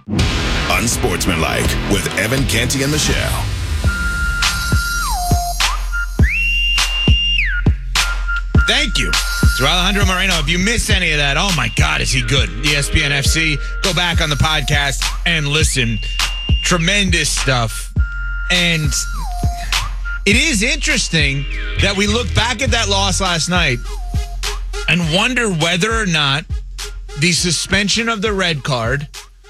Unsportsmanlike with Evan Canty and Michelle. Thank you to Alejandro Moreno. If you missed any of that, oh my God, is he good? ESPN FC. Go back on the podcast and listen. Tremendous stuff. And it is interesting that we look back at that loss last night and wonder whether or not the suspension of the red card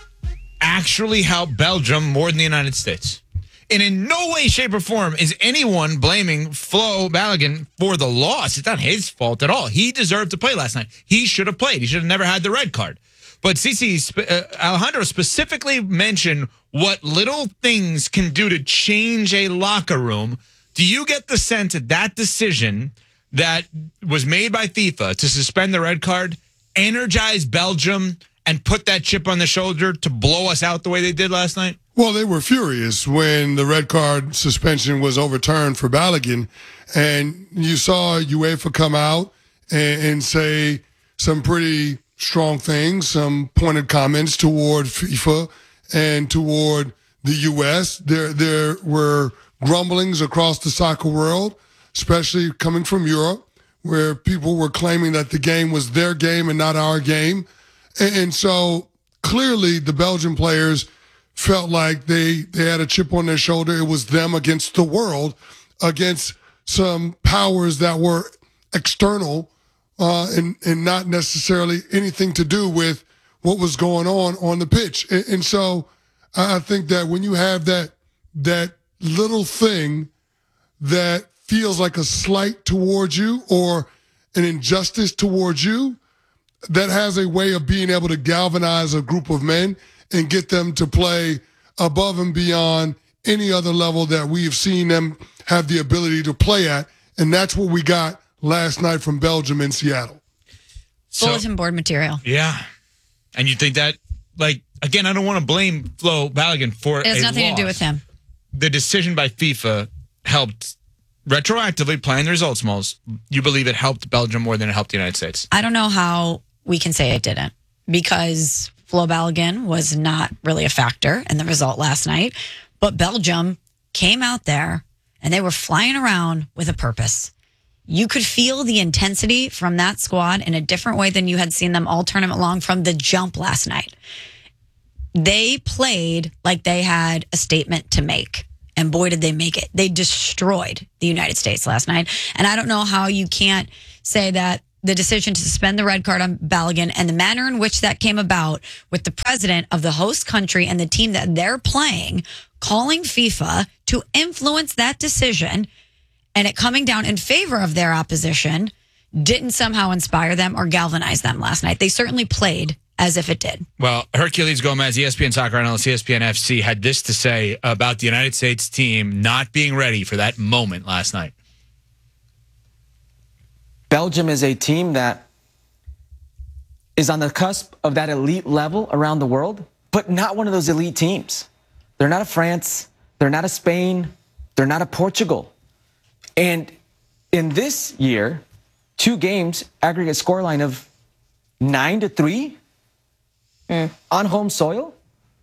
actually helped Belgium more than the United States. And in no way, shape, or form is anyone blaming Flo Balogun for the loss. It's not his fault at all. He deserved to play last night. He should have played. He should have never had the red card. But Alejandro specifically mentioned what little things can do to change a locker room. Do you get the sense that that decision that was made by FIFA to suspend the red card energized Belgium and put that chip on the shoulder to blow us out the way they did last night? Well, they were furious when the red card suspension was overturned for Balogun, and you saw UEFA come out and say some pretty strong things, some pointed comments toward FIFA and toward the U.S. There were grumblings across the soccer world, especially coming from Europe, where people were claiming that the game was their game and not our game. And so clearly the Belgian players felt like they had a chip on their shoulder. It was them against the world, against some powers that were external and not necessarily anything to do with what was going on the pitch. And so I think that when you have that little thing that feels like a slight towards you or an injustice towards you, that has a way of being able to galvanize a group of men and get them to play above and beyond any other level that we've seen them have the ability to play at. And that's what we got last night from Belgium in Seattle. Bulletin board material. Yeah. And you think that, again, I don't want to blame Flo Balogun for it. It has nothing to do with him. The decision by FIFA helped retroactively playing the results, Moles. You believe it helped Belgium more than it helped the United States? I don't know how we can say it didn't, because Flo Balogun was not really a factor in the result last night. But Belgium came out there and they were flying around with a purpose. You could feel the intensity from that squad in a different way than you had seen them all tournament long from the jump last night. They played like they had a statement to make. And boy, did they make it. They destroyed the United States last night. And I don't know how you can't say that the decision to suspend the red card on Balogun and the manner in which that came about with the president of the host country and the team that they're playing calling FIFA to influence that decision and it coming down in favor of their opposition didn't somehow inspire them or galvanize them last night. They certainly played as if it did. Well, Herculez Gomez, ESPN soccer analyst, ESPN FC, had this to say about the United States team not being ready for that moment last night. Belgium is a team that is on the cusp of that elite level around the world, but not one of those elite teams. They're not a France. They're not a Spain. They're not a Portugal. And in this year, 2 games, aggregate scoreline of 9-3 on home soil.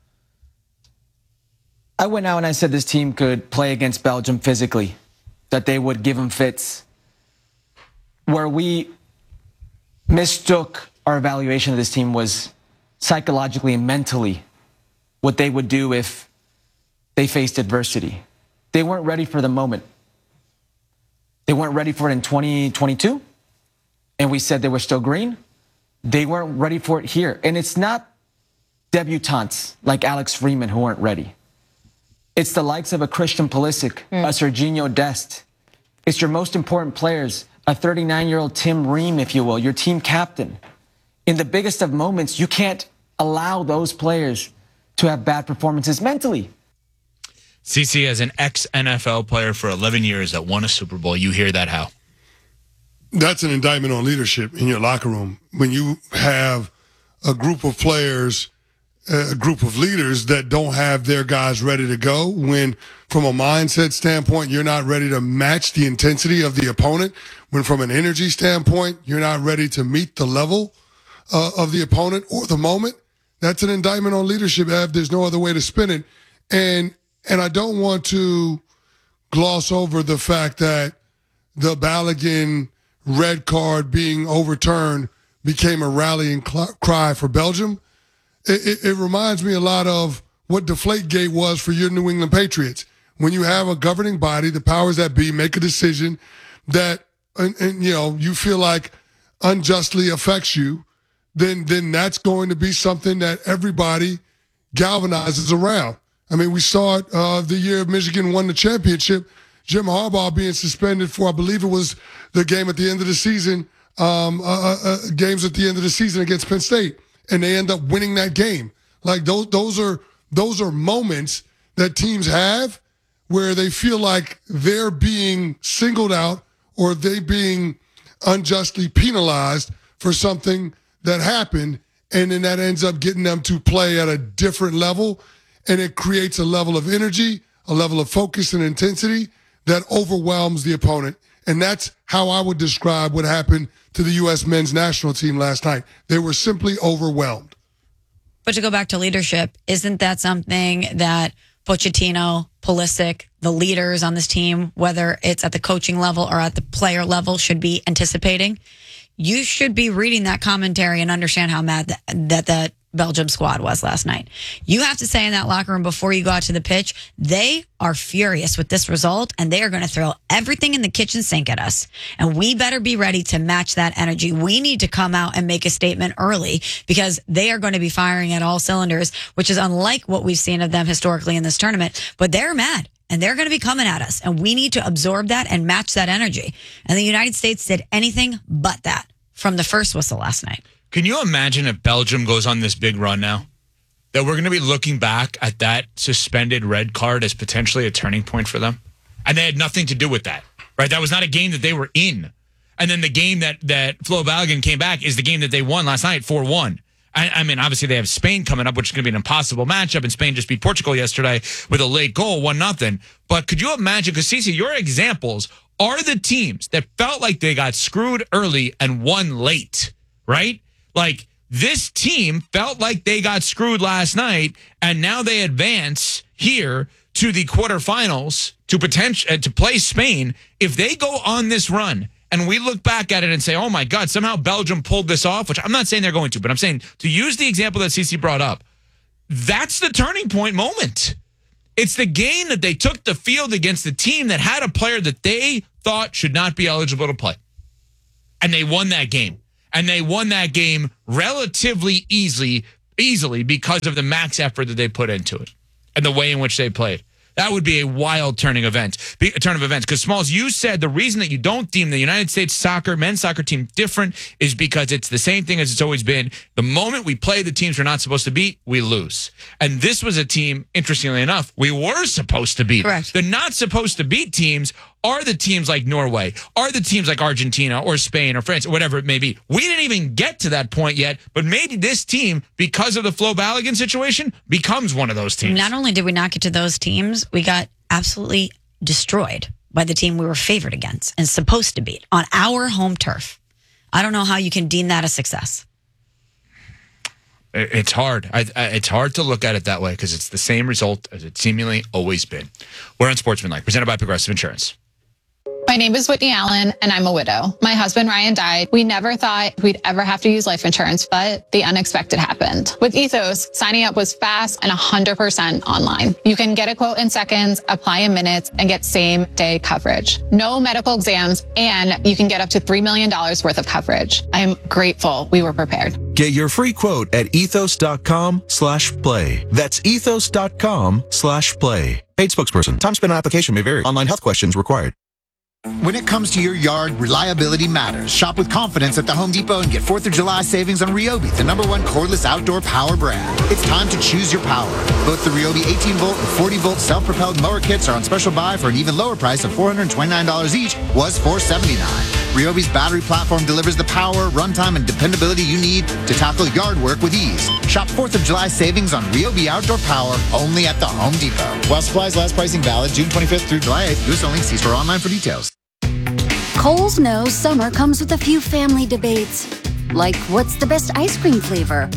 I went out and I said this team could play against Belgium physically, that they would give them fits. Where we mistook our evaluation of this team was psychologically and mentally what they would do if they faced adversity. They weren't ready for the moment. They weren't ready for it in 2022, and we said they were still green. They weren't ready for it here. And it's not debutantes like Alex Freeman who weren't ready. It's the likes of a Christian Pulisic, a Serginho Dest. It's your most important players, a 39-year-old Tim Ream, if you will, your team captain. In the biggest of moments, you can't allow those players to have bad performances mentally. CC, as an ex-NFL player for 11 years that won a Super Bowl, you hear that how? That's an indictment on leadership in your locker room. When you have a group of players, a group of leaders that don't have their guys ready to go, when from a mindset standpoint, you're not ready to match the intensity of the opponent, when from an energy standpoint, you're not ready to meet the level of the opponent or the moment, That's an indictment on leadership, Ev. There's no other way to spin it. And I don't want to gloss over the fact that the Balogun red card being overturned became a rallying cry for Belgium. It reminds me a lot of what Deflategate was for your New England Patriots. When you have a governing body, the powers that be make a decision that, and you feel like unjustly affects you, then that's going to be something that everybody galvanizes around. I mean, we saw it the year Michigan won the championship, Jim Harbaugh being suspended for, I believe it was the game at the end of the season, games at the end of the season against Penn State, and they end up winning that game. Like those are moments that teams have where they feel like they're being singled out or they being unjustly penalized for something that happened, and then that ends up getting them to play at a different level, and it creates a level of energy, a level of focus and intensity that overwhelms the opponent. And that's how I would describe what happened to the U.S. men's national team last night. They were simply overwhelmed. But to go back to leadership, isn't that something that Pochettino, Pulisic, the leaders on this team, whether it's at the coaching level or at the player level, should be anticipating? You should be reading that commentary and understand how mad that Belgium squad was last night. You have to say in that locker room before you go out to the pitch, they are furious with this result and they are going to throw everything in the kitchen sink at us. And we better be ready to match that energy. We need to come out and make a statement early because they are going to be firing at all cylinders, which is unlike what we've seen of them historically in this tournament. But they're mad and they're going to be coming at us, and we need to absorb that and match that energy. And the United States did anything but that from the first whistle last night. Can you imagine if Belgium goes on this big run now? That we're going to be looking back at that suspended red card as potentially a turning point for them? And they had nothing to do with that, right? That was not a game that they were in. And then the game that Flo Balogun came back is the game that they won last night, 4-1. I mean, obviously they have Spain coming up, which is going to be an impossible matchup, and Spain just beat Portugal yesterday with a late goal, 1-0. But could you imagine, because Cece, your examples are the teams that felt like they got screwed early and won late, right? Like, this team felt like they got screwed last night, and now they advance here to the quarterfinals to play Spain. If they go on this run, and we look back at it and say, oh my God, somehow Belgium pulled this off, which I'm not saying they're going to, but I'm saying to use the example that Cece brought up, that's the turning point moment. It's the game that they took the field against the team that had a player that they thought should not be eligible to play. And they won that game. And they won that game relatively easily because of the max effort that they put into it and the way in which they played. That would be a wild turn of events. Because, Smalls, you said the reason that you don't deem the United States men's soccer team different is because it's the same thing as it's always been. The moment we play the teams we're not supposed to beat, we lose. And this was a team, interestingly enough, we were supposed to beat. Correct. The not supposed to beat teams are the teams like Norway, are the teams like Argentina or Spain or France or whatever it may be. We didn't even get to that point yet, but maybe this team, because of the Flo Balogun situation, becomes one of those teams. Not only did we not get to those teams, we got absolutely destroyed by the team we were favored against and supposed to beat on our home turf. I don't know how you can deem that a success. It's hard. It's hard to look at it that way because it's the same result as it's seemingly always been. We're on Sportsmanlike, presented by Progressive Insurance. My name is Whitney Allen, and I'm a widow. My husband, Ryan, died. We never thought we'd ever have to use life insurance, but the unexpected happened. With Ethos, signing up was fast and 100% online. You can get a quote in seconds, apply in minutes, and get same-day coverage. No medical exams, and you can get up to $3 million worth of coverage. I'm grateful we were prepared. Get your free quote at ethos.com/play. That's ethos.com/play. Paid spokesperson. Time spent on application may vary. Online health questions required. When it comes to your yard, reliability matters. Shop with confidence at the Home Depot and get 4th of July savings on Ryobi, the #1 cordless outdoor power brand. It's time to choose your power. Both the Ryobi 18-volt and 40-volt self-propelled mower kits are on special buy for an even lower price of $429 each, was $479. Ryobi's battery platform delivers the power, runtime, and dependability you need to tackle yard work with ease. Shop 4th of July savings on Ryobi outdoor power only at the Home Depot. While supplies last, pricing valid June 25th through July 8th. US only. See store online for details. Kohl's knows summer comes with a few family debates, like what's the best ice cream flavor?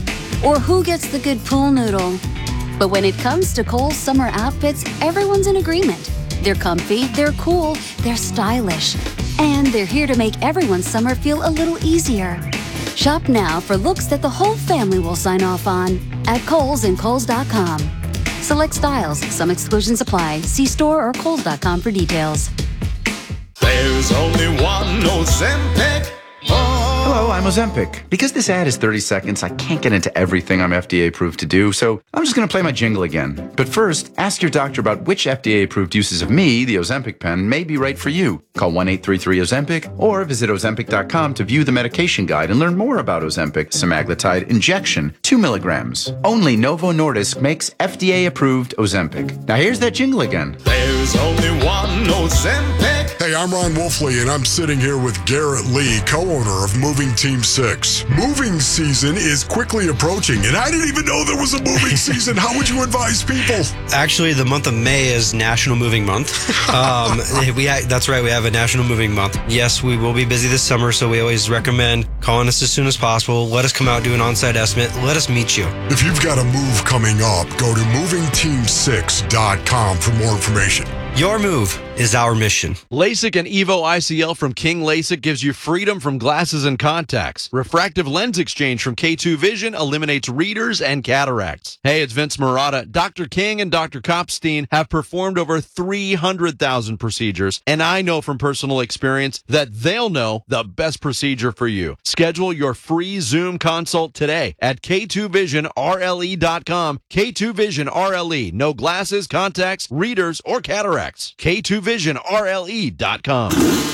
or who gets the good pool noodle. But when it comes to Kohl's summer outfits, everyone's in agreement. They're comfy, they're cool, they're stylish, and they're here to make everyone's summer feel a little easier. Shop now for looks that the whole family will sign off on at Kohl's and Kohl's.com. Select styles, some exclusions apply. See store or Kohl's.com for details. There's only one Ozempic. Hello, I'm Ozempic. Because this ad is 30 seconds, I can't get into everything I'm FDA approved to do, so I'm just going to play my jingle again. But first, ask your doctor about which FDA approved uses of me, the Ozempic pen, may be right for you. Call 1-833-OZEMPIC or visit Ozempic.com to view the medication guide and learn more about Ozempic semaglutide injection, 2 milligrams. Only Novo Nordisk makes FDA approved Ozempic. Now here's that jingle again. There's only one Ozempic. Hey, I'm Ron Wolfley, and I'm sitting here with Garrett Lee, co-owner of Moving Team 6. Moving season is quickly approaching, and I didn't even know there was a moving season. How would you advise people? Actually, the month of May is National Moving Month. That's right, we have a National Moving Month. Yes, we will be busy this summer, so we always recommend calling us as soon as possible. Let us come out, do an on-site estimate. Let us meet you. If you've got a move coming up, go to movingteam6.com for more information. Your move is our mission. LASIK and EVO ICL from King LASIK gives you freedom from glasses and contacts. Refractive lens exchange from K2 Vision eliminates readers and cataracts. Hey, it's Vince Marotta. Dr. King and Dr. Kopstein have performed over 300,000 procedures, and I know from personal experience that they'll know the best procedure for you. Schedule your free Zoom consult today at K2VisionRLE.com. K2 Vision RLE. No glasses, contacts, readers, or cataracts. K2VisionRLE.com.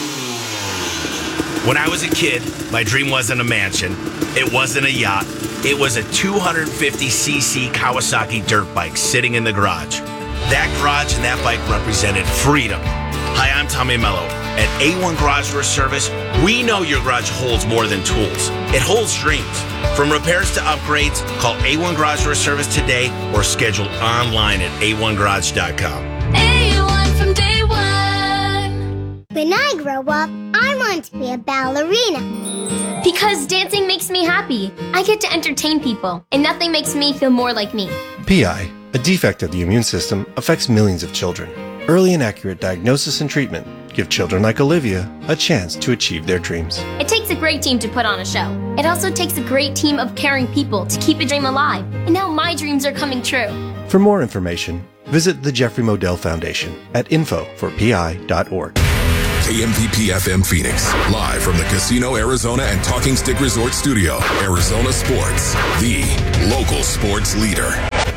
When I was a kid, my dream wasn't a mansion. It wasn't a yacht. It was a 250cc Kawasaki dirt bike sitting in the garage. That garage and that bike represented freedom. Hi, I'm Tommy Mello. At A1 Garage Door Service, we know your garage holds more than tools. It holds dreams. From repairs to upgrades, call A1 Garage Door Service today or schedule online at a1garage.com. A1 from day one. When I grow up, I want to be a ballerina. Because dancing makes me happy. I get to entertain people, and nothing makes me feel more like me. PI, a defect of the immune system, affects millions of children. Early and accurate diagnosis and treatment give children like Olivia a chance to achieve their dreams. It takes a great team to put on a show. It also takes a great team of caring people to keep a dream alive. And now my dreams are coming true. For more information, visit the Jeffrey Modell Foundation at info4pi.org. KMPP FM Phoenix, live from the Casino Arizona and Talking Stick Resort Studio. Arizona Sports, the local sports leader.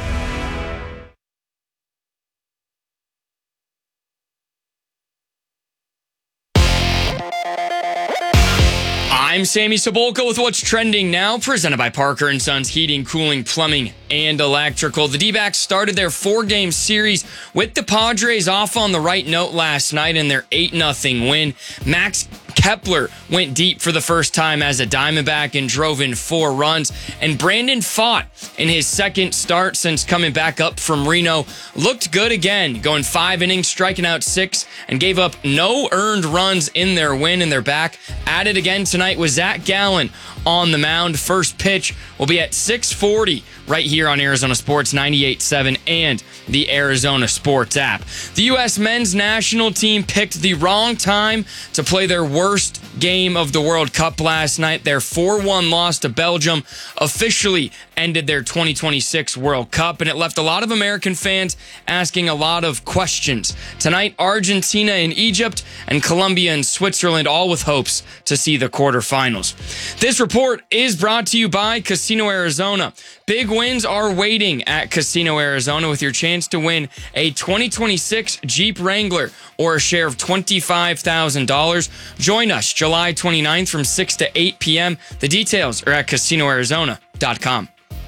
I'm Sammy Sabolka with what's trending now, presented by Parker & Sons Heating, Cooling, Plumbing, and Electrical. The D-backs started their 4-game series with the Padres off on the right note last night in their 8-0 win. Max Kepler went deep for the first time as a Diamondback and drove in 4 runs. And Brandon Pfaadt, in his second start since coming back up from Reno, looked good again, going 5 innings, striking out 6, and gave up no earned runs in their win. And they're back at it again tonight with Zach Gallen on the mound. First pitch will be at 6:40 right here on Arizona Sports 98.7 and the Arizona Sports app. The U.S. men's national team picked the wrong time to play their worst game of the World Cup last night. Their 4-1 loss to Belgium officially ended their 2026 World Cup, and it left a lot of American fans asking a lot of questions. Tonight, Argentina and Egypt and Colombia and Switzerland, all with hopes to see the quarterfinals. This report is brought to you by Casino Arizona. Big wins are waiting at Casino Arizona with your chance to win a 2026 Jeep Wrangler or a share of $25,000. Join us July 29th from 6 to 8 p.m. The details are at CasinoArizona.com.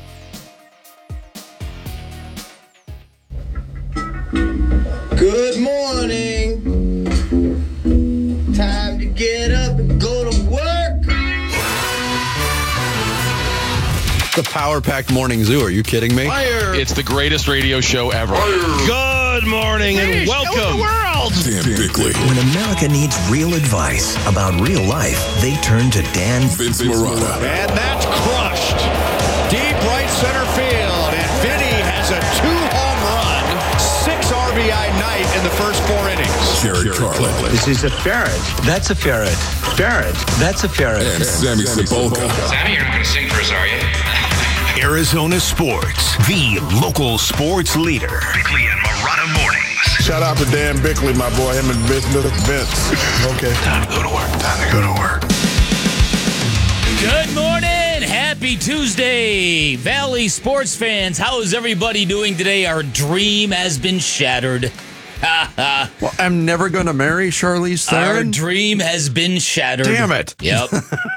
Good morning. Time to get up and go to work. The power-packed morning zoo. Are you kidding me? Fire. It's the greatest radio show ever. Fire. Good morning and welcome. Typically, when America needs real advice about real life, they turn to Dan Vince Marotta. And that's crushed. Deep right center field, and Vinny has a 2-home run, 6 RBI night in the first 4 innings. Jared Carlin. This is a ferret. That's a ferret. Ferret. That's a ferret. And Sammy Sepulka. Sammy, you're not going to sing for us, are you? Arizona Sports, the local sports leader. Bickley and Marotta Mornings. Shout out to Dan Bickley, my boy, him and Vince. Okay. Time to go to work. Time to go to work. Good morning. Happy Tuesday. Valley sports fans, how is everybody doing today? Our dream has been shattered. Well, I'm never going to marry Charlize Theron. Our dream has been shattered. Damn it. Yep.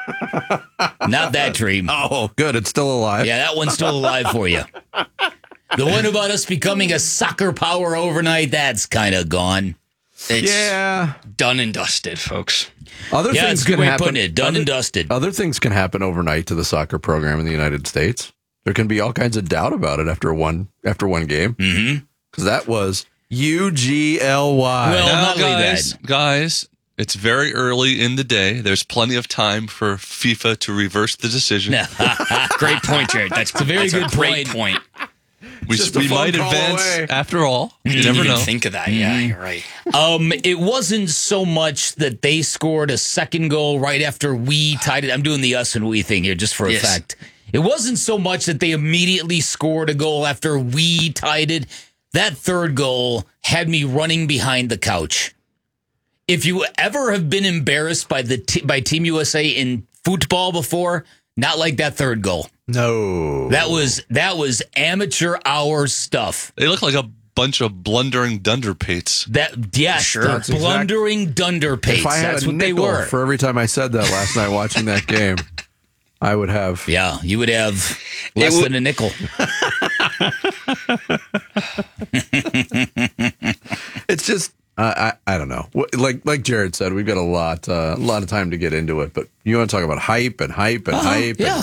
Not that dream. Oh, good. It's still alive. Yeah, that one's still alive for you. The one about us becoming a soccer power overnight, that's kind of gone. It's done and dusted, folks. Other things can happen. Done and dusted. Other things can happen overnight to the soccer program in the United States. There can be all kinds of doubt about it after one game. Mm-hmm. Because that was UGLY. Well, now, guys, it's very early in the day. There's plenty of time for FIFA to reverse the decision. Great point, Jared. That's a very good great point. We might advance after all. You never know. Think of that. Yeah, you're right. It wasn't so much that they scored a second goal right after we tied it. I'm doing the us and we thing here just for effect. It wasn't so much that they immediately scored a goal after we tied it. That third goal had me running behind the couch. If you ever have been embarrassed by by Team USA in football before, not like that third goal. No. That was amateur hour stuff. They look like a bunch of blundering dunderpates. Blundering dunderpates. If I had That's a what they nickel were. for every time I said that last night watching that game, I would have. Yeah, you would have less than a nickel. It's just I don't know. Like Jared said, we've got a lot of time to get into it. But you want to talk about hype and hype. Yeah.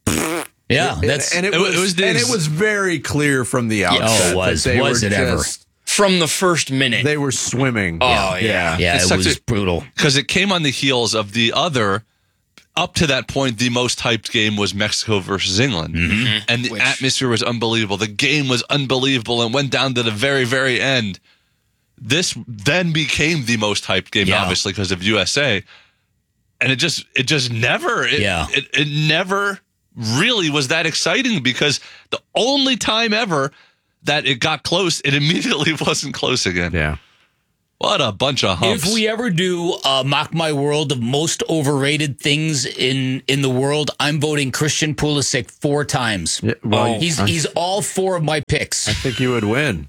It was very clear from the outset. Was it ever? From the first minute. They were swimming. Oh, yeah. It was brutal. Because it came on the heels of the other, up to that point, the most hyped game was Mexico versus England. Mm-hmm. And the atmosphere was unbelievable. The game was unbelievable and went down to the very, very end. This then became the most hyped game, obviously, because of USA. And it just never, it never really was that exciting, because the only time ever that it got close, it immediately wasn't close again. Yeah. What a bunch of humps. If we ever do Mock My World of most overrated things in the world, I'm voting Christian Pulisic 4 times. Yeah, well, he's all 4 of my picks. I think you would win.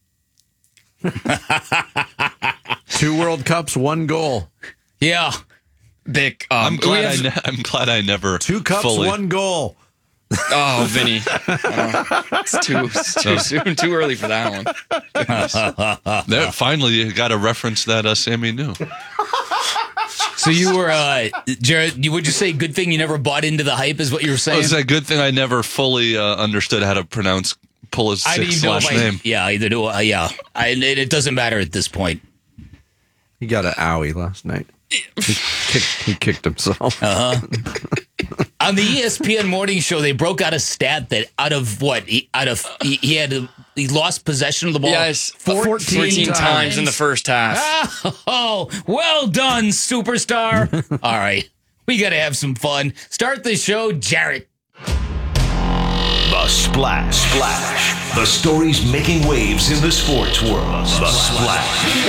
2 World Cups, 1 goal. Yeah. Bick, I'm glad I never 2 cups, fully... 1 goal. Oh, Vinny. It's too soon, too early for that one. Finally, you got to reference that Sammy knew. So you were, Jared, would you say good thing you never bought into the hype is what you were saying? It's a good thing I never fully understood how to pronounce Pulisic's last name. Yeah, either do I. Yeah. It doesn't matter at this point. He got an owie last night. He kicked himself. On the ESPN morning show, they broke out a stat that he lost possession of the ball 14 times in the first half. Oh, well done, superstar. All right, we got to have some fun. Start the show, Jarrett. The Splash. The stories making waves in the sports world. The Splash.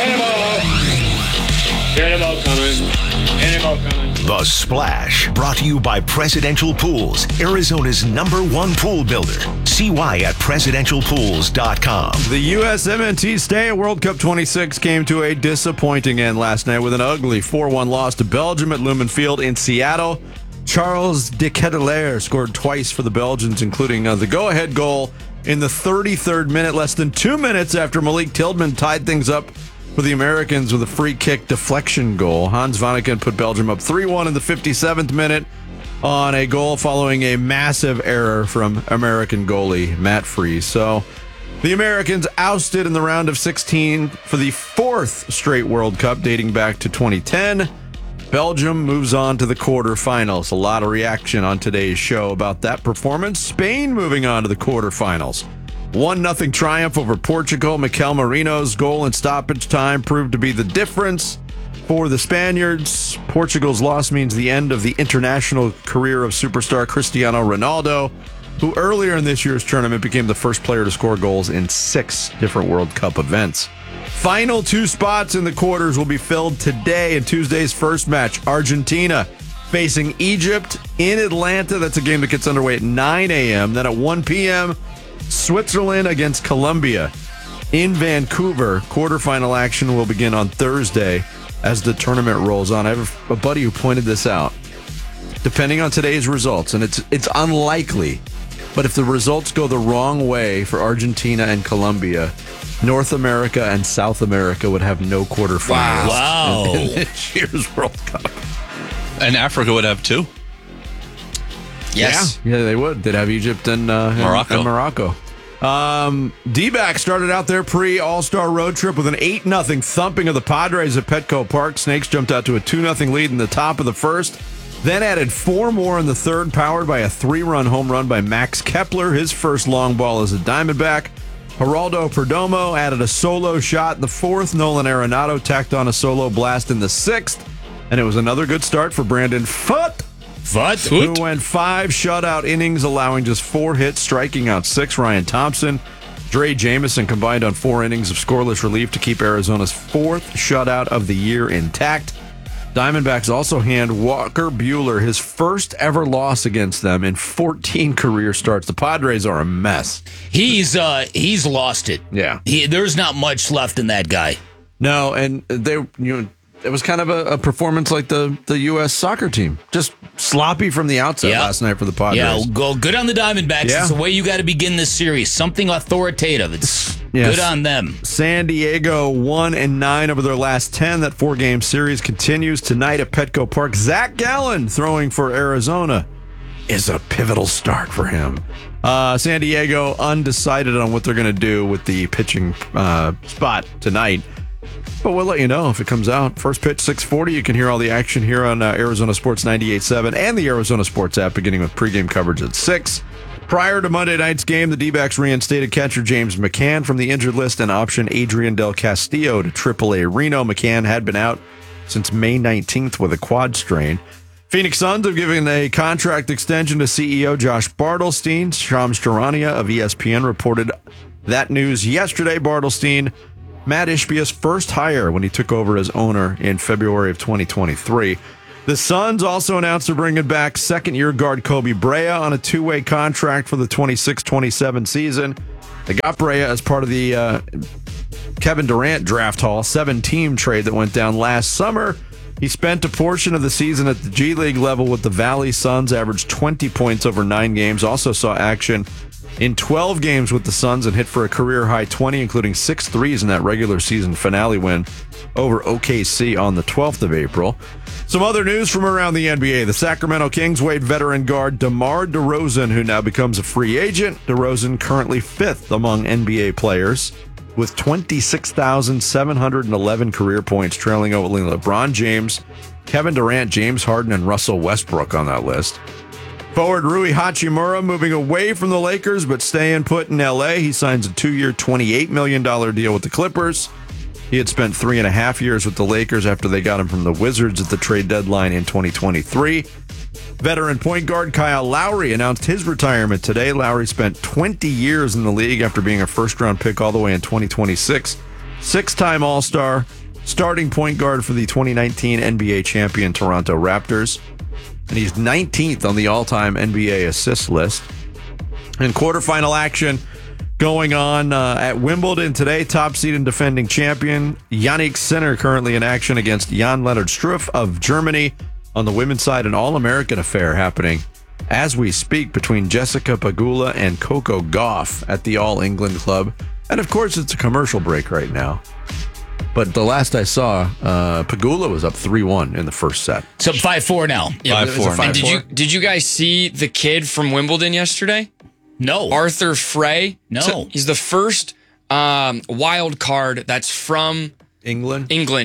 Get him out coming. The Splash, brought to you by Presidential Pools, Arizona's #1 pool builder. See why at presidentialpools.com. The USMNT stay at World Cup 26 came to a disappointing end last night with an ugly 4-1 loss to Belgium at Lumen Field in Seattle. Charles de Ketelaere scored twice for the Belgians, including the go-ahead goal in the 33rd minute, less than 2 minutes after Malik Tillman tied things up for the Americans with a free kick deflection goal. Hans Vanaken put Belgium up 3-1 in the 57th minute on a goal following a massive error from American goalie Matt Freese. So the Americans ousted in the round of 16 for the 4th straight World Cup dating back to 2010. Belgium moves on to the quarterfinals. A lot of reaction on today's show about that performance. Spain moving on to the quarterfinals. 1-0 triumph over Portugal. Mikel Merino's goal in stoppage time proved to be the difference for the Spaniards. Portugal's loss means the end of the international career of superstar Cristiano Ronaldo, who earlier in this year's tournament became the first player to score goals in 6 different World Cup events. Final 2 spots in the quarters will be filled today in Tuesday's first match. Argentina facing Egypt in Atlanta. That's a game that gets underway at 9 a.m. Then at 1 p.m., Switzerland against Colombia in Vancouver. Quarterfinal action will begin on Thursday as the tournament rolls on. I have a buddy who pointed this out. Depending on today's results, and it's unlikely, but if the results go the wrong way for Argentina and Colombia, North America and South America would have no quarterfinals in this year's World Cup. And Africa would have 2. Yes. Yeah, they would. They'd have Egypt and Morocco. D-backs started out their pre-All-Star road trip with an 8-0 thumping of the Padres at Petco Park. Snakes jumped out to a 2-0 lead in the top of the first, then added 4 more in the third, powered by a 3-run home run by Max Kepler, his first long ball as a Diamondback. Geraldo Perdomo added a solo shot in the fourth. Nolan Arenado tacked on a solo blast in the sixth. And it was another good start for Brandon Pfaadt, who went 5 shutout innings, allowing just 4 hits, striking out 6. Ryan Thompson, Dre Jamison combined on 4 innings of scoreless relief to keep Arizona's 4th shutout of the year intact. Diamondbacks also hand Walker Buehler his first ever loss against them in 14 career starts. The Padres are a mess. He's lost it. Yeah. There's not much left in that guy. No, and it was kind of a performance like the U.S. soccer team. Just sloppy from the outset last night for the Padres. Yeah, go good on the Diamondbacks. Yeah. It's the way you got to begin this series. Something authoritative. It's good on them. San Diego 1-9 over their last 10. That 4-game series continues tonight at Petco Park. Zach Gallen throwing for Arizona is a pivotal start for him. San Diego undecided on what they're going to do with the pitching spot tonight. But we'll let you know if it comes out. First pitch, 6:40. You can hear all the action here on Arizona Sports 98.7 and the Arizona Sports app, beginning with pregame coverage at 6. Prior to Monday night's game, the D-backs reinstated catcher James McCann from the injured list and optioned Adrian Del Castillo to AAA Reno. McCann had been out since May 19th with a quad strain. Phoenix Suns have given a contract extension to CEO Josh Bartelstein. Shams Charania of ESPN reported that news yesterday. Bartelstein, Matt Ishbia's first hire when he took over as owner in February of 2023. The Suns also announced they're bringing back second-year guard Kobe Brea on a 2-way contract for the 26-27 season. They got Brea as part of the Kevin Durant draft haul, 7-team trade that went down last summer. He spent a portion of the season at the G League level with the Valley Suns, averaged 20 points over 9 games, also saw action in 12 games with the Suns and hit for a career-high 20, including 6 threes in that regular season finale win over OKC on the 12th of April. Some other news from around the NBA. The Sacramento Kings waived veteran guard DeMar DeRozan, who now becomes a free agent. DeRozan currently 5th among NBA players with 26,711 career points, trailing only LeBron James, Kevin Durant, James Harden, and Russell Westbrook on that list. Forward Rui Hachimura moving away from the Lakers, but staying put in L.A. He signs a 2-year, $28 million deal with the Clippers. He had spent 3.5 years with the Lakers after they got him from the Wizards at the trade deadline in 2023. Veteran point guard Kyle Lowry announced his retirement today. Lowry spent 20 years in the league after being a first-round pick all the way in 2026. 6-time All-Star, starting point guard for the 2019 NBA champion Toronto Raptors. And he's 19th on the all-time NBA assist list. In quarterfinal action going on at Wimbledon today, top seed and defending champion Jannik Sinner currently in action against Jan-Lennard Struff of Germany. On the women's side, an All-American affair happening as we speak between Jessica Pegula and Coco Gauff at the All England Club. And of course, it's a commercial break right now. But the last I saw, Pegula was up 3-1 in the first set. So 5-4 now. Yeah, 5-4. And did you guys see the kid from Wimbledon yesterday? No. Arthur Frey? No. So he's the first wild card that's from England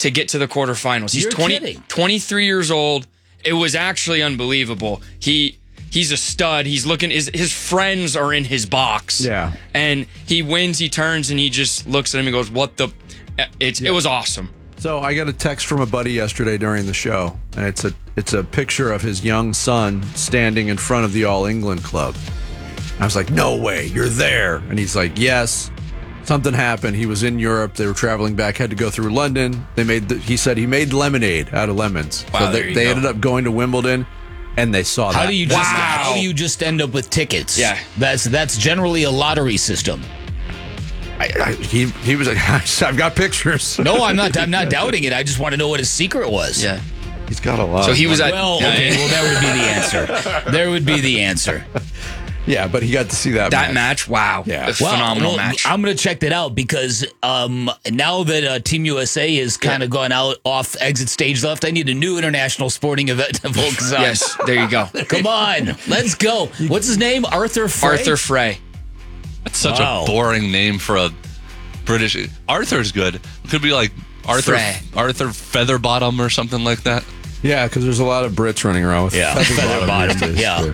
to get to the quarterfinals. He's You're 23 years old. It was actually unbelievable. He's a stud. He's looking. His friends are in his box. Yeah. And he wins. He turns and he just looks at him and goes, "What the?" It was awesome. So I got a text from a buddy yesterday during the show, and it's a picture of his young son standing in front of the All England Club. I was like, "No way, you're there!" And he's like, "Yes." Something happened. He was in Europe. They were traveling back. Had to go through London. He said he made lemonade out of lemons. Wow, so they ended up going to Wimbledon, and they saw that. How do you just end up with tickets? Yeah, that's generally a lottery system. He was like, I've got pictures. No, I'm not doubting it. I just want to know what his secret was. Yeah. He's got a lot. So he was at. Well, okay. Well, that would be the answer. There would be the answer. Yeah, but he got to see that match. Wow. Yeah. A phenomenal match. I'm going to check that out because now that Team USA has kind of gone out off exit stage left, I need a new international sporting event to focus on. Yes, there you go. Come on. Let's go. What's his name? Arthur Frey? Arthur Frey. That's such a boring name for a British. Arthur's good. It could be like Arthur Featherbottom or something like that. Yeah, because there's a lot of Brits running around with Featherbottom. Yeah.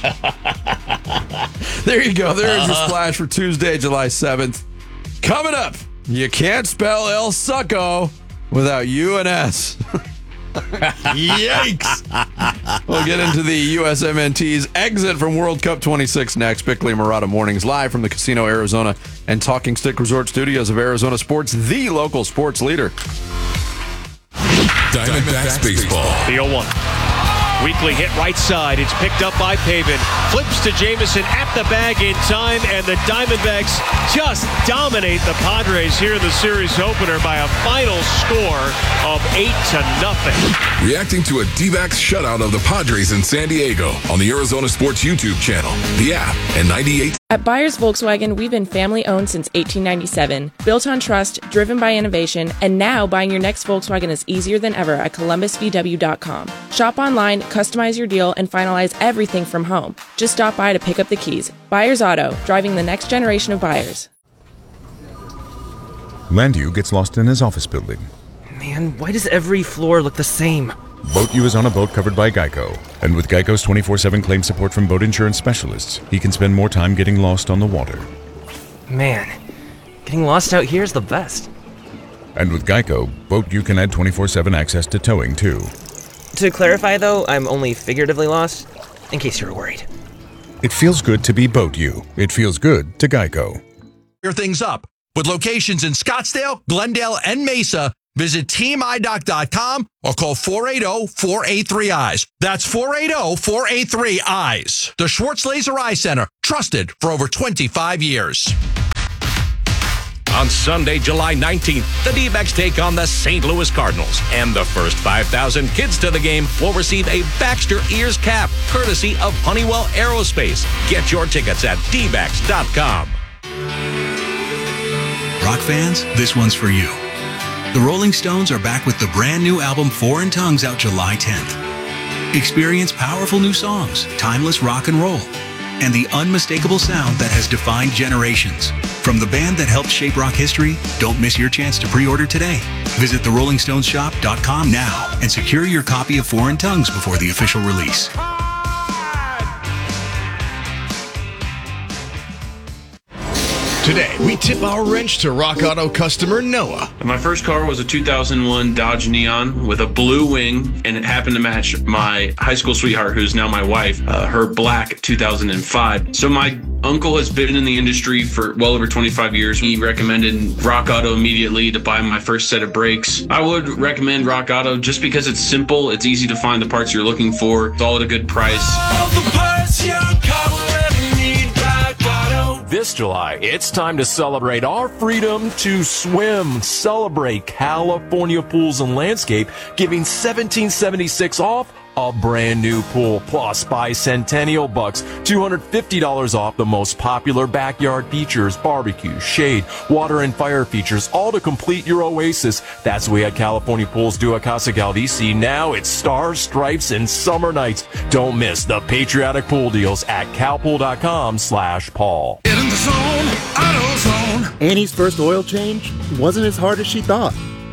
There you go. There's your splash for Tuesday, July 7th. Coming up, you can't spell El Succo without U and S. Yikes. We'll get into the USMNT's exit from World Cup 26 next. Bickley and Murata Mornings live from the Casino Arizona and Talking Stick Resort Studios of Arizona Sports, the local sports leader. Diamondbacks baseball. The 0-1. Weekly hit right side. It's picked up by Pavin. Flips to Jamison at the bag in time, and the Diamondbacks just dominate the Padres here in the series opener by a final score of 8-0. Reacting to a D-backs shutout of the Padres in San Diego on the Arizona Sports YouTube channel, the app, and 98. At Byers Volkswagen, we've been family-owned since 1897, built on trust, driven by innovation, and now buying your next Volkswagen is easier than ever at ColumbusVW.com. Shop online, customize your deal, and finalize everything from home. Just stop by to pick up the keys. Byers Auto, driving the next generation of buyers. Landu gets lost in his office building. Man, why does every floor look the same? Boat U is on a boat covered by Geico. And with Geico's 24/7 claim support from boat insurance specialists, he can spend more time getting lost on the water. Man, getting lost out here is the best. And with Geico, Boat U can add 24/7 access to towing, too. To clarify, though, I'm only figuratively lost, in case you're worried. It feels good to be Boat U. It feels good to Geico. Things up. With locations in Scottsdale, Glendale, and Mesa, visit teamidoc.com or call 480-483-EYES. That's 480-483-EYES. The Schwartz Laser Eye Center, trusted for over 25 years. On Sunday, July 19th, the D-backs take on the St. Louis Cardinals. And the first 5,000 kids to the game will receive a Baxter Ears cap, courtesy of Honeywell Aerospace. Get your tickets at dbacks.com. Rock fans, this one's for you. The Rolling Stones are back with the brand new album Foreign Tongues out July 10th. Experience powerful new songs, timeless rock and roll, and the unmistakable sound that has defined generations. From the band that helped shape rock history, don't miss your chance to pre-order today. Visit therollingstoneshop.com now and secure your copy of Foreign Tongues before the official release. Today, we tip our wrench to Rock Auto customer Noah. My first car was a 2001 Dodge Neon with a blue wing, and it happened to match my high school sweetheart, who's now my wife, her black 2005. So my uncle has been in the industry for well over 25 years. He recommended Rock Auto immediately to buy my first set of brakes. I would recommend Rock Auto just because it's simple, it's easy to find the parts you're looking for, it's all at a good price. All the parts your car will ever need, Rock Auto. This July, it's time to celebrate our freedom to swim. Celebrate California Pools and Landscape, giving $1,776 off a brand new pool, plus bicentennial bucks, $250 off the most popular backyard features, barbecue, shade, water and fire features, all to complete your oasis. That's the way at California Pools do at Casa Galdici. Now it's stars, stripes, and summer nights. Don't miss the patriotic pool deals at calpool.com/Paul. Get in the zone, AutoZone. Annie's first oil change wasn't as hard as she thought.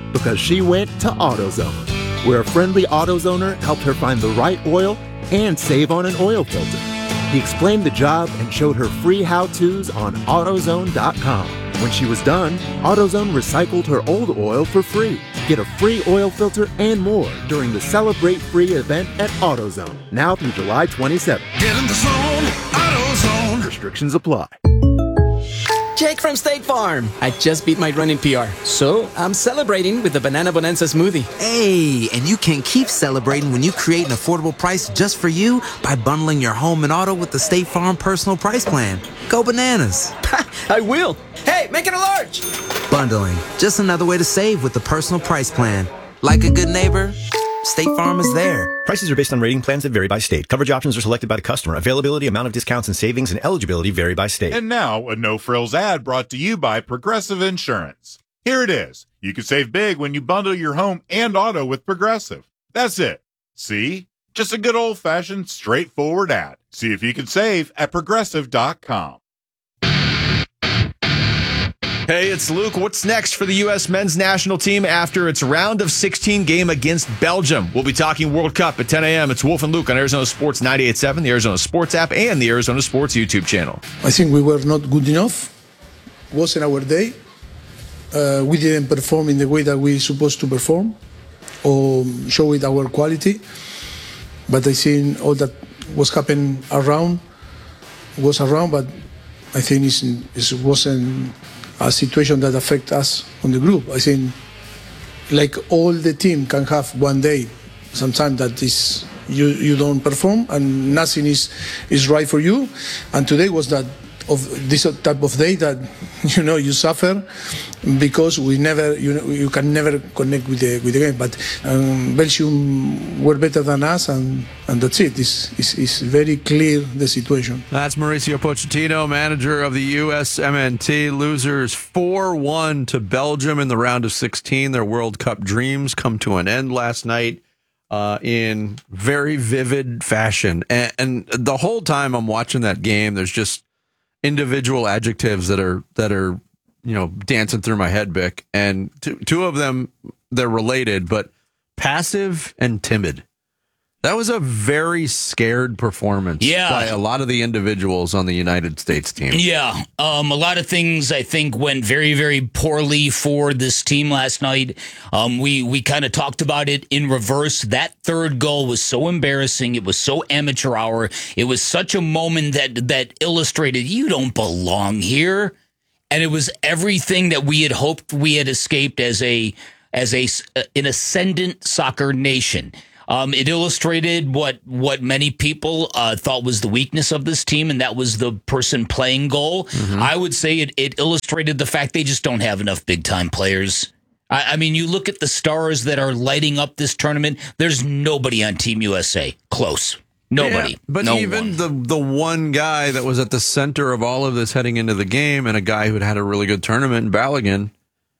because she went to AutoZone, where a friendly AutoZoner helped her find the right oil and save on an oil filter. He explained the job and showed her free how-tos on AutoZone.com. When she was done, AutoZone recycled her old oil for free. Get a free oil filter and more during the Celebrate Free event at AutoZone, now through July 27th. Get in the zone, AutoZone. Restrictions apply. Jake from State Farm. I just beat my running PR, so I'm celebrating with the Banana Bonanza smoothie. Hey, and you can keep celebrating when you create an affordable price just for you by bundling your home and auto with the State Farm Personal Price Plan. Go bananas. I will. Hey, make it a large. Bundling, just another way to save with the Personal Price Plan. Like a good neighbor, State Farm is there. Prices are based on rating plans that vary by state. Coverage options are selected by the customer. Availability, amount of discounts and savings, and eligibility vary by state. And now, a no-frills ad brought to you by Progressive Insurance. Here it is. You can save big when you bundle your home and auto with Progressive. That's it. See? Just a good old-fashioned, straightforward ad. See if you can save at Progressive.com. Hey, it's Luke. What's next for the U.S. men's national team after its round of 16 game against Belgium? We'll be talking World Cup at 10 a.m. It's Wolf and Luke on Arizona Sports 98.7, the Arizona Sports app, and the Arizona Sports YouTube channel. I think we were not good enough. Wasn't our day. We didn't perform in the way that we supposed to perform or show it our quality. But I think all that was happening was around, but I think it wasn't a situation that affect us on the group. I think like all the team can have one day, sometimes that is you don't perform and nothing is right for you. And today was that of this type of day that you suffer because you can never connect with the game. But Belgium were better than us, and that's it. It's very clear the situation. That's Mauricio Pochettino, manager of the USMNT. Losers 4-1 to Belgium in the round of 16. Their World Cup dreams come to an end last night in very vivid fashion. And the whole time I'm watching that game, there's just individual adjectives that are dancing through my head, Bick, and two of them, they're related, but passive and timid. That was a very scared performance by a lot of the individuals on the United States team. Yeah, a lot of things I think went very, very poorly for this team last night. We kind of talked about it in reverse. That third goal was so embarrassing. It was so amateur hour. It was such a moment that illustrated you don't belong here. And it was everything that we had hoped we had escaped as an ascendant soccer nation. It illustrated what many people thought was the weakness of this team, and that was the person playing goal. Mm-hmm. I would say it illustrated the fact they just don't have enough big-time players. I mean, you look at the stars that are lighting up this tournament, there's nobody on Team USA close. Nobody. Yeah, but no even one. the one guy that was at the center of all of this heading into the game, and a guy who had a really good tournament in Balogun,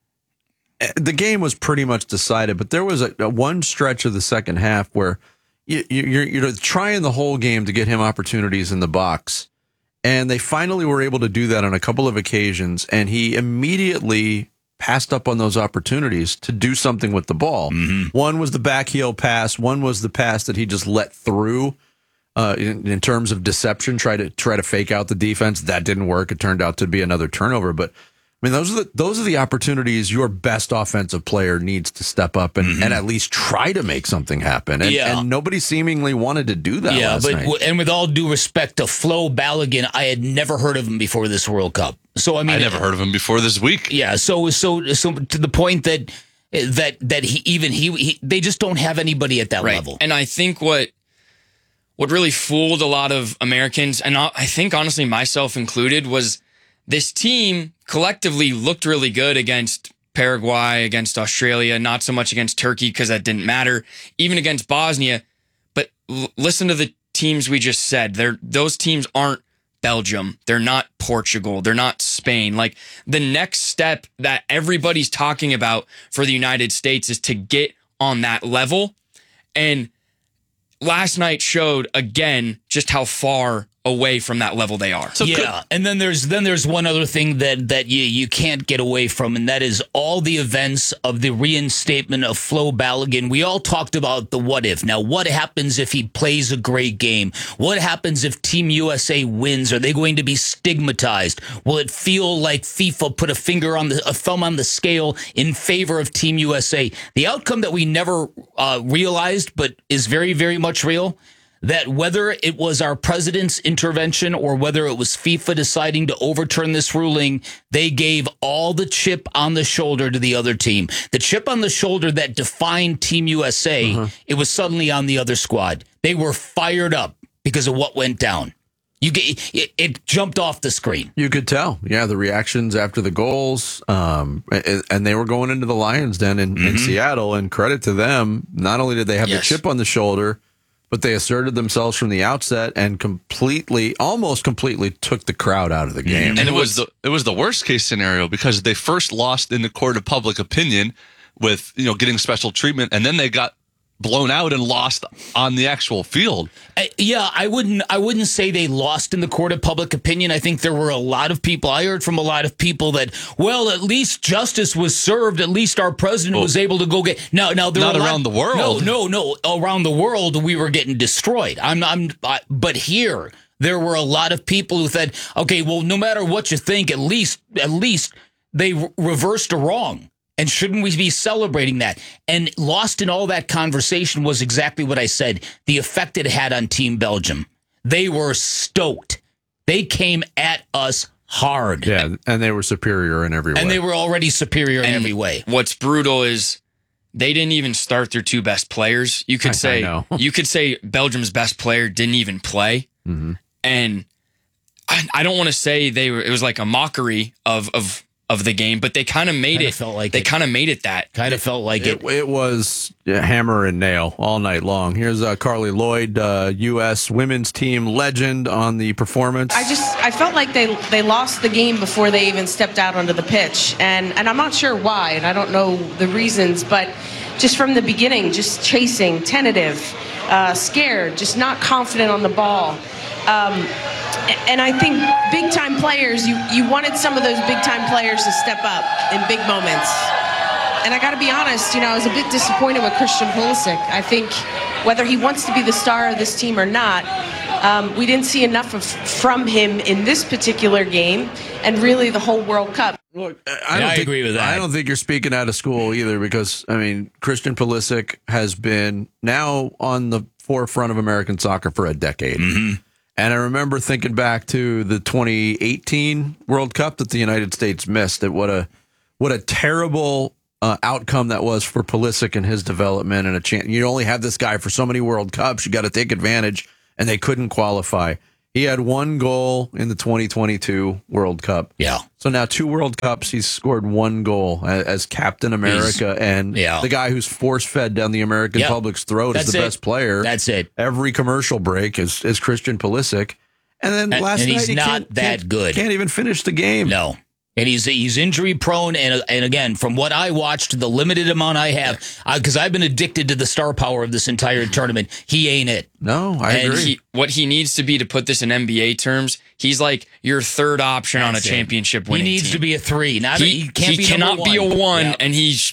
the game was pretty much decided. But there was a one stretch of the second half where you're trying the whole game to get him opportunities in the box, and they finally were able to do that on a couple of occasions, and he immediately passed up on those opportunities to do something with the ball. Mm-hmm. One was the back heel pass. One was the pass that he just let through. In terms of deception, try to fake out the defense. That didn't work. It turned out to be another turnover. But I mean, those are the opportunities your best offensive player needs to step up and at least try to make something happen. And nobody seemingly wanted to do that. Yeah, last night. And with all due respect to Flo Balogun, I had never heard of him before this World Cup. So I mean, I never heard of him before this week. Yeah. So to the point that they just don't have anybody at that level. And I think what really fooled a lot of Americans, and I think honestly myself included, was this team collectively looked really good against Paraguay, against Australia, not so much against Turkey because that didn't matter, even against Bosnia. But listen to the teams we just said. Those teams aren't Belgium. They're not Portugal. They're not Spain. Like, the next step that everybody's talking about for the United States is to get on that level. And last night showed again just how far away from that level they are. So and then there's one other thing that you can't get away from, and that is all the events of the reinstatement of Flo Balogun. We all talked about the what if. Now, what happens if he plays a great game? What happens if Team USA wins? Are they going to be stigmatized? Will it feel like FIFA put a thumb on the scale in favor of Team USA? The outcome that we never realized, but is very, very much real, that whether it was our president's intervention or whether it was FIFA deciding to overturn this ruling, they gave all the chip on the shoulder to the other team. The chip on the shoulder that defined Team USA, it was suddenly on the other squad. They were fired up because of what went down. It jumped off the screen. You could tell. Yeah, the reactions after the goals. And they were going into the Lions Den in Seattle, and credit to them. Not only did they have the chip on the shoulder, but they asserted themselves from the outset and almost completely took the crowd out of the game. And it was the worst case scenario because they first lost in the court of public opinion with getting special treatment, and then they got blown out and lost on the actual field. I wouldn't say they lost in the court of public opinion. I think there were a lot of people. I heard from a lot of people that, well, at least justice was served. At least our president was able to go get. Now there not were around the world. No. Around the world, we were getting destroyed. But here there were a lot of people who said, okay, well, no matter what you think, at least they reversed a wrong. And shouldn't we be celebrating that? And lost in all that conversation was exactly what I said, the effect it had on Team Belgium. They were stoked. They came at us hard. Yeah, and they were superior in every way. And they were already superior in every way. What's brutal is they didn't even start their two best players. You could say Belgium's best player didn't even play. Mm-hmm. And I don't want to say it was like a mockery of the game, but they kind of made it. They kind of made it that. Kind of felt like it. It was hammer and nail all night long. Here's Carly Lloyd, U.S. women's team legend, on the performance. I felt like they lost the game before they even stepped out onto the pitch, and I'm not sure why, and I don't know the reasons, but just from the beginning, just chasing, tentative, scared, just not confident on the ball. And I think big-time players, you wanted some of those big-time players to step up in big moments. And I got to be honest, I was a bit disappointed with Christian Pulisic. I think whether he wants to be the star of this team or not, we didn't see enough from him in this particular game and really the whole World Cup. Look, I agree with that. I don't think you're speaking out of school either because, Christian Pulisic has been now on the forefront of American soccer for a decade. Mm-hmm. And I remember thinking back to the 2018 World Cup that the United States missed. That what a terrible outcome that was for Pulisic and his development and a chance. You only have this guy for so many World Cups. You got to take advantage, and they couldn't qualify. He had one goal in the 2022 World Cup. Yeah. So now 2 World Cups, he's scored 1 goal as Captain America, and the guy who's force-fed down the American public's throat is the best player. That's it. Every commercial break is Christian Pulisic. And then last night, he's not that good. Can't even finish the game. No. And he's injury prone, and again, from what I watched, the limited amount I have, because I've been addicted to the star power of this entire tournament, he ain't it. No, I agree. What he needs to be, to put this in NBA terms, he's like your third option on a championship winning team. He needs to be a 3. He cannot be a 1, and he's